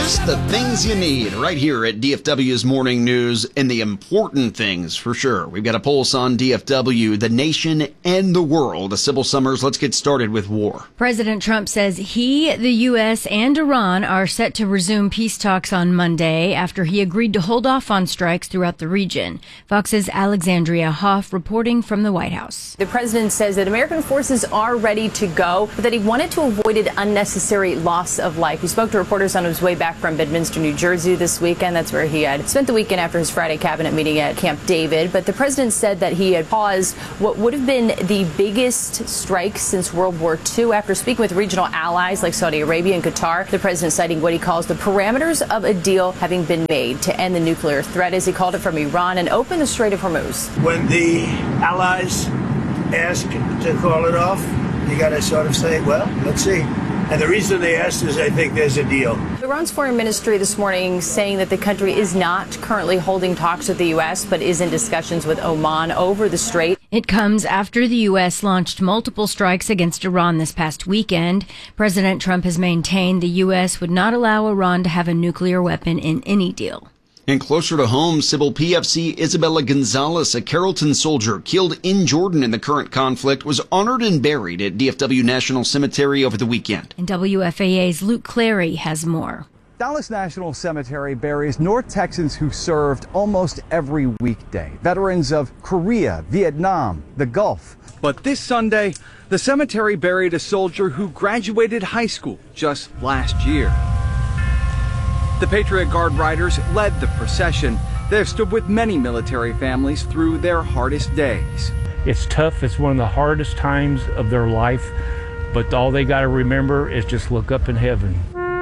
Just the things you need right here at DFW's Morning News, and the important things for sure. We've got a pulse on DFW, the nation, and the world. Sybil Summers, let's get started with war. President Trump says he, the U.S., and Iran are set to resume peace talks on Monday after he agreed to hold off on strikes throughout the region. Fox's Alexandria Hoff reporting from the White House. The president says that American forces are ready to go, but that he wanted to avoid an unnecessary loss of life. He spoke to reporters on his way back from Bedminster, New Jersey this weekend. That's where he had spent the weekend after his Friday cabinet meeting at Camp David. But the president said that he had paused what would have been the biggest strike since World War II. After speaking with regional allies like Saudi Arabia and Qatar, the president citing what he calls the parameters of a deal having been made to end the nuclear threat, as he called it, from Iran and open the Strait of Hormuz. When the allies ask to call it off, you got to sort of say, well, let's see. And the reason they asked is I think there's a deal. Iran's foreign ministry this morning saying that the country is not currently holding talks with the U.S., but is in discussions with Oman over the strait. It comes after the U.S. launched multiple strikes against Iran this past weekend. President Trump has maintained the U.S. would not allow Iran to have a nuclear weapon in any deal. And closer to home, Sybil, PFC Isabella Gonzalez, a Carrollton soldier killed in Jordan in the current conflict, was honored and buried at DFW National Cemetery over the weekend. And WFAA's Luke Clary has more. Dallas National Cemetery buries North Texans who served almost every weekday. Veterans of Korea, Vietnam, the Gulf. But this Sunday, the cemetery buried a soldier who graduated high school just last year. The Patriot Guard riders led the procession. They've stood with many military families through their hardest days. It's tough. It's one of the hardest times of their life, but all they got to remember is just look up in heaven.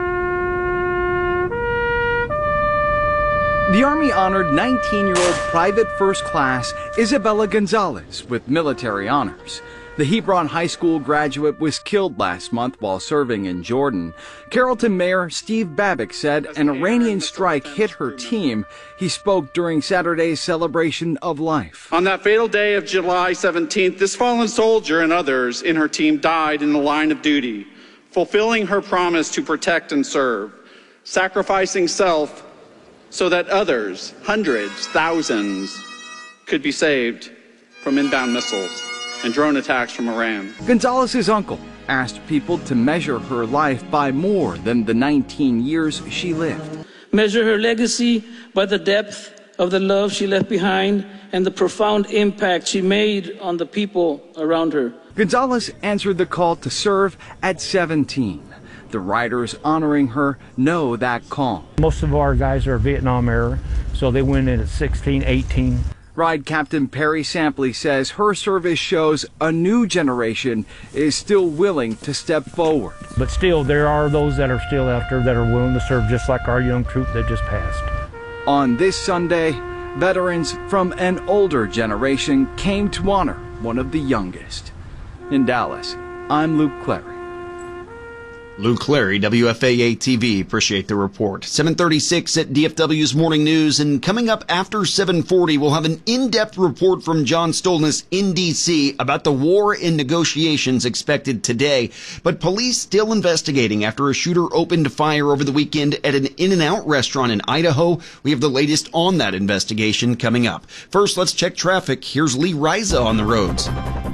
The Army honored 19-year-old Private First Class Isabella Gonzalez with military honors. The Hebron High School graduate was killed last month while serving in Jordan. Carrollton Mayor Steve Babbitt said an Iranian strike hit her team. He spoke during Saturday's celebration of life. On that fatal day of July 17th, this fallen soldier and others in her team died in the line of duty, fulfilling her promise to protect and serve, sacrificing self so that others, hundreds, thousands, could be saved from inbound missiles and drone attacks from Iran. Gonzalez's uncle asked people to measure her life by more than the 19 years she lived. Measure her legacy by the depth of the love she left behind and the profound impact she made on the people around her. Gonzalez answered the call to serve at 17. The riders honoring her know that call. Most of our guys are Vietnam era, so they went in at 16, 18. Ride Captain Perry Sampley says her service shows a new generation is still willing to step forward. But still, there are those that are still out there that are willing to serve, just like our young troop that just passed. On this Sunday, veterans from an older generation came to honor one of the youngest. In Dallas, I'm Luke Clary. Luke Clary, WFAA TV. Appreciate the report. 7:36 at DFW's Morning News, and coming up after 7:40, we'll have an in-depth report from John Stolness in D.C. about the war and negotiations expected today. But police still investigating after a shooter opened fire over the weekend at an In-N-Out restaurant in Idaho. We have the latest on that investigation coming up. First, let's check traffic. Here's Lee Riza on the roads.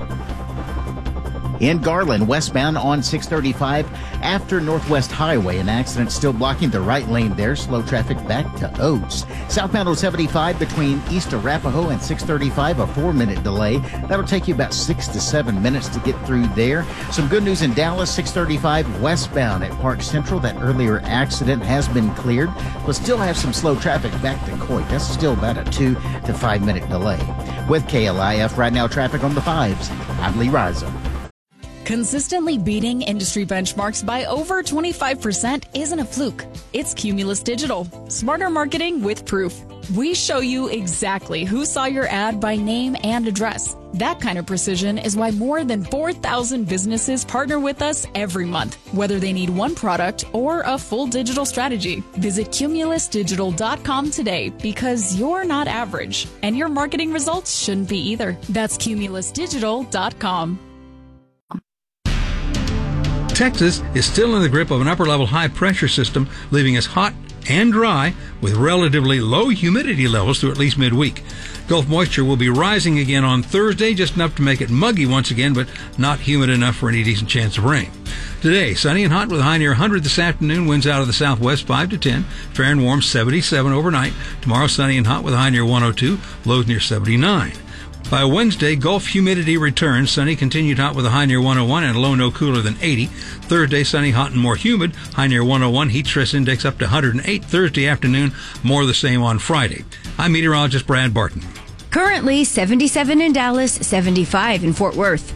In Garland, westbound on 635 after Northwest Highway. An accident still blocking the right lane there. Slow traffic back to Oates. Southbound on 75 between East Arapahoe and 635, a 4-minute delay. That'll take you about 6 to 7 minutes to get through there. Some good news in Dallas, 635 westbound at Park Central. That earlier accident has been cleared, but still have some slow traffic back to Coit. That's still about a 2 to 5 minute delay. With KLIF right now, traffic on the 5s. I'm Lee Riza. Consistently beating industry benchmarks by over 25% isn't a fluke. It's Cumulus Digital. Smarter marketing with proof. We show you exactly who saw your ad by name and address. That kind of precision is why more than 4,000 businesses partner with us every month, whether they need one product or a full digital strategy. Visit cumulusdigital.com today, because you're not average, and your marketing results shouldn't be either. That's cumulusdigital.com. Texas is still in the grip of an upper-level high-pressure system, leaving us hot and dry with relatively low humidity levels through at least midweek. Gulf moisture will be rising again on Thursday, just enough to make it muggy once again, but not humid enough for any decent chance of rain. Today, sunny and hot with a high near 100 this afternoon. Winds out of the southwest 5 to 10. Fair and warm 77 overnight. Tomorrow, sunny and hot with a high near 102. Lows near 79. By Wednesday, Gulf humidity returns. Sunny, continued hot with a high near 101 and a low no cooler than 80. Thursday, sunny, hot and more humid. High near 101. Heat stress index up to 108. Thursday afternoon, more of the same on Friday. I'm meteorologist Brad Barton. Currently 77 in Dallas, 75 in Fort Worth.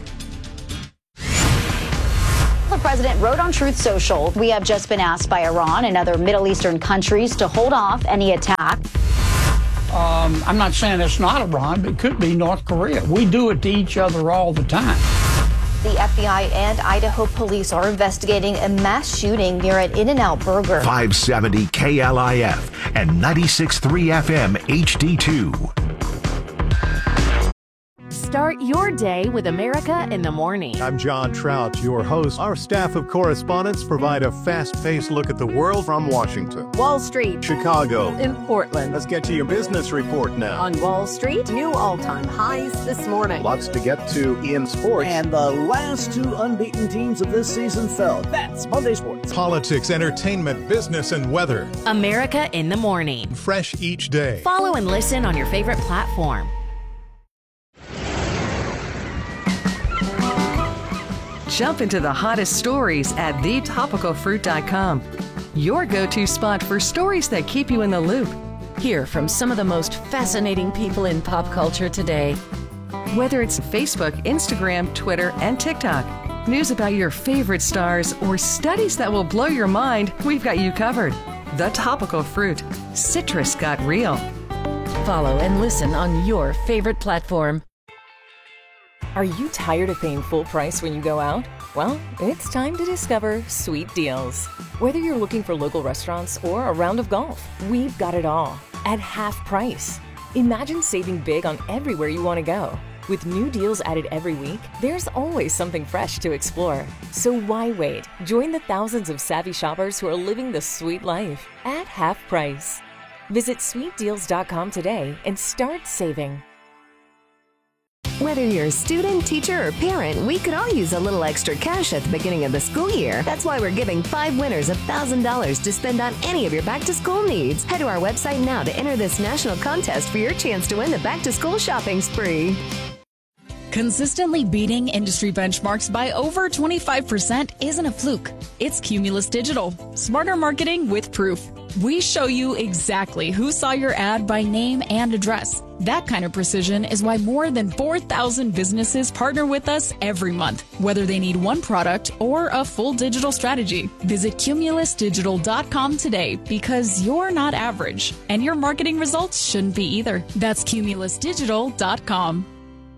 The president wrote on Truth Social, "We have just been asked by Iran and other Middle Eastern countries to hold off any attack." I'm not saying it's not Iran, but it could be North Korea. We do it to each other all the time. The FBI and Idaho police are investigating a mass shooting near an In-N-Out Burger. 570 KLIF and 96.3 FM HD2. Start your day with America in the Morning. I'm John Trout, your host. Our staff of correspondents provide a fast-paced look at the world from Washington, Wall Street, Chicago, and Portland. Let's get to your business report now. On Wall Street, new all-time highs this morning. Lots to get to in sports. And the last two unbeaten teams of this season fell. That's Monday Sports. Politics, entertainment, business, and weather. America in the Morning. Fresh each day. Follow and listen on your favorite platform. Jump into the hottest stories at thetopicalfruit.com. Your go-to spot for stories that keep you in the loop. Hear from some of the most fascinating people in pop culture today. Whether it's Facebook, Instagram, Twitter, and TikTok, news about your favorite stars, or studies that will blow your mind, we've got you covered. The Topical Fruit. Citrus got real. Follow and listen on your favorite platform. Are you tired of paying full price when you go out? Well, it's time to discover Sweet Deals. Whether you're looking for local restaurants or a round of golf, we've got it all at half price. Imagine saving big on everywhere you want to go. With new deals added every week, there's always something fresh to explore. So why wait? Join the thousands of savvy shoppers who are living the sweet life at half price. Visit sweetdeals.com today and start saving. Whether you're a student, teacher, or parent, we could all use a little extra cash at the beginning of the school year. That's why we're giving 5 winners $1,000 to spend on any of your back-to-school needs. Head to our website now to enter this national contest for your chance to win the back-to-school shopping spree. Consistently beating industry benchmarks by over 25% isn't a fluke. It's Cumulus Digital. Smarter marketing with proof. We show you exactly who saw your ad by name and address. That kind of precision is why more than 4,000 businesses partner with us every month, whether they need one product or a full digital strategy. Visit cumulusdigital.com today because you're not average, and your marketing results shouldn't be either. That's cumulusdigital.com.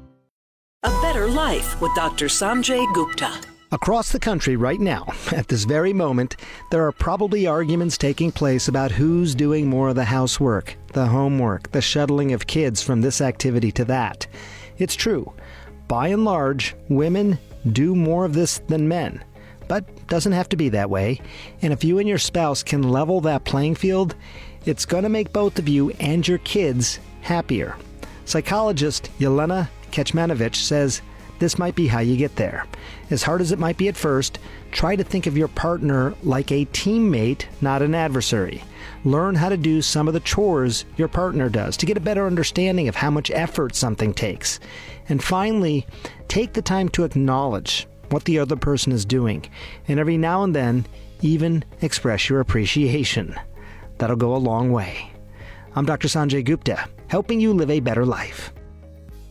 A Better Life with Dr. Sanjay Gupta. Across the country right now, at this very moment, there are probably arguments taking place about who's doing more of the housework, the homework, the shuttling of kids from this activity to that. It's true. By and large, women do more of this than men. But doesn't have to be that way. And if you and your spouse can level that playing field, it's going to make both of you and your kids happier. Psychologist Yelena Kecmanovic says this might be how you get there. As hard as it might be at first, try to think of your partner like a teammate, not an adversary. Learn how to do some of the chores your partner does to get a better understanding of how much effort something takes. And finally, take the time to acknowledge what the other person is doing, and every now and then, even express your appreciation. That'll go a long way. I'm Dr. Sanjay Gupta, helping you live a better life.